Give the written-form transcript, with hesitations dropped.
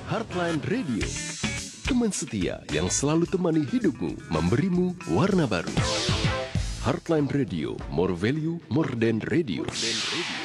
Heartline Radio, teman setia yang selalu temani hidupmu, memberimu warna baru. Heartline Radio, more value, more than radio.